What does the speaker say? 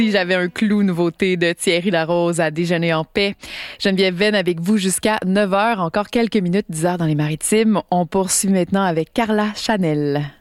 J'avais un clou nouveauté de Thierry Larose à déjeuner en paix. Geneviève Venn avec vous jusqu'à 9h. Encore quelques minutes, 10h dans les Maritimes. On poursuit maintenant avec Carla Chanel.